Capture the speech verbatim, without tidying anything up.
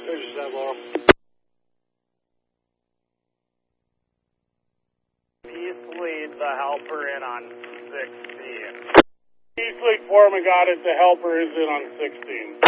East lead the helper in on sixteen. East League Foreman got it. The helper is in on sixteen.